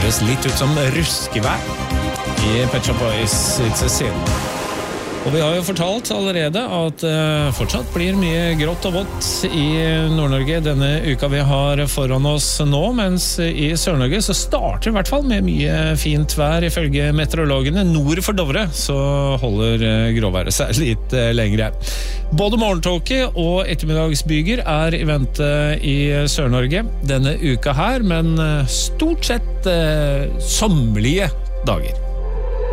høres litt ut som ruskevær i Pet Shop Boys It's a Sin. Og vi har jo fortalt allerede at fortsatt blir mye grått og vått i Nord-Norge denne uka vi har foran oss nå, mens i Sør-Norge så starter i hvert fall med mye fint vær ifølge meteorologene. Nord for Dovre så holder gråværet seg litt lengre. Både morgentåke og ettermiddagsbyger er i vente i Sør-Norge denne uka her, men stort sett sommerlige dager.